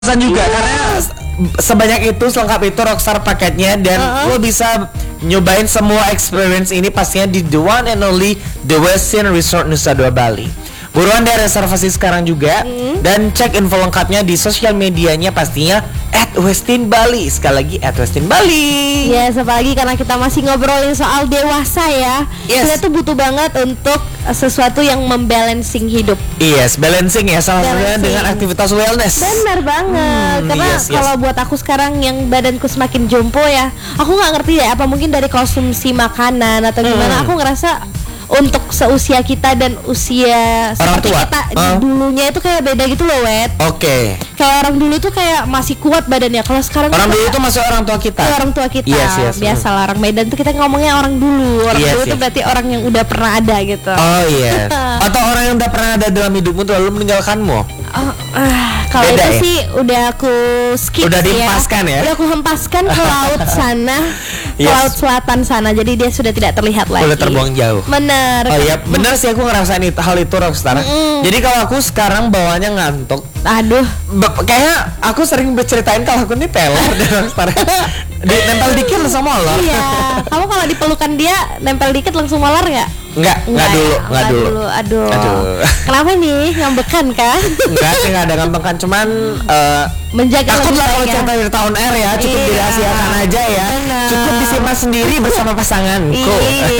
juga karena sebanyak itu, selengkap itu Rockstar paketnya dan lo bisa nyobain semua experience ini pastinya di the one and only The Westin Resort Nusa Dua Bali. Buruan deh reservasi sekarang juga dan cek info lengkapnya di sosial medianya pastinya @westinbali. Sekali lagi @westinbali. Yes, apalagi karena kita masih ngobrolin soal dewasa ya. Yes. Kita tuh butuh banget untuk sesuatu yang membalancing hidup. Yes, balancing ya, salah satunya dengan aktivitas wellness. Benar banget. Karena kalau buat aku sekarang yang badanku semakin jompo ya, aku nggak ngerti ya apa mungkin dari konsumsi makanan atau gimana. Aku ngerasa untuk seusia kita dan usia orang seperti tua kita dulunya itu kayak beda gitu loh, Wet. Oke. Kayak orang dulu tuh kayak masih kuat badannya. Kalau sekarang orang dulu itu masih orang tua kita. Orang tua kita. Yes. Biasalah orang Medan tuh kita ngomongnya orang dulu. Orang dulu tuh berarti orang yang udah pernah ada gitu. Oh iya. Atau orang yang udah pernah ada dalam hidupmu tuh lalu meninggalkanmu. Kalau itu ya? sih udah aku skip. Udah dihempaskan ya? Udah aku hempaskan ke laut sana, ke laut selatan sana. Jadi dia sudah tidak terlihat lagi. Udah terbuang jauh. Bener. Oh iya, bener sih aku ngerasain hal itu Rockstar. Jadi kalau aku sekarang bawaannya ngantuk. Aduh. Kayaknya aku sering berceritain kalau aku nih peler deh Rockstar. Nempel dikit langsung molor. Iya. Kamu kalau dipelukan dia nempel dikit langsung molor nggak? Enggak dulu. Aduh. Kenapa nih? Ngambekan kah? Enggak sih, enggak ada ngambekan, cuman menjaga takut lah kalau cerita dari tahun R ya, cukup dirahasiakan aja ya. Bener. Cukup disimpan sendiri bersama pasanganku.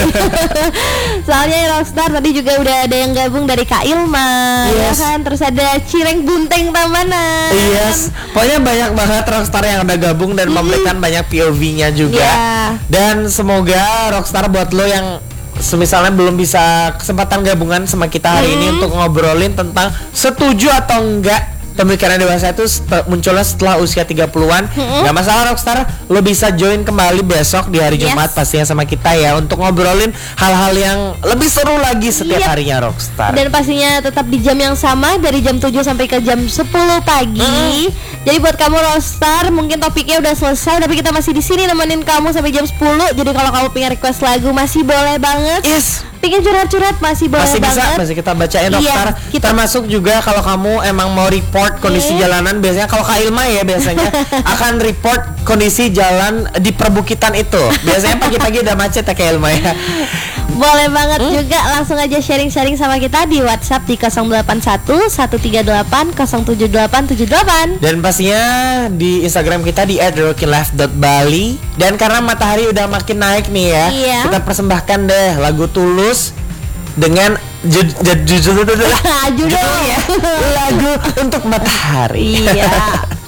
Soalnya Rockstar tadi juga udah ada yang gabung dari Kak Ilma, ya kan? Terus ada Cireng Bunteng Tamanan. Yes. Pokoknya banyak banget Rockstar yang udah gabung dan memberikan banyak POV-nya juga. Dan semoga Rockstar buat lo yang semisalnya belum bisa kesempatan gabungan sama kita hari ini untuk ngobrolin tentang setuju atau enggak pemikiran dewasa itu munculnya setelah usia 30-an. Gak masalah Rockstar, lo bisa join kembali besok di hari Jumat pastinya sama kita ya untuk ngobrolin hal-hal yang lebih seru lagi setiap harinya Rockstar. Dan pastinya tetap di jam yang sama dari jam 7 sampai ke jam 10 pagi. Jadi buat kamu Rockstar, mungkin topiknya udah selesai tapi kita masih di sini nemenin kamu sampai jam 10. Jadi kalau kamu pengen request lagu masih boleh banget. Pengen curhat-curhat masih boleh banget. Masih kita bacain Rockstar. Termasuk juga kalau kamu emang mau report kondisi jalanan, biasanya kalau Kak Ilma ya biasanya akan report kondisi jalan di perbukitan itu. Biasanya pagi-pagi udah macet ya Kak Ilma ya. Boleh banget juga, langsung aja sharing-sharing sama kita di WhatsApp di 081 138 07878. Dan pastinya di Instagram kita di @rockylife.bali. Dan karena matahari udah makin naik nih ya, kita persembahkan deh lagu Tulus dengan judulnya lagu untuk matahari.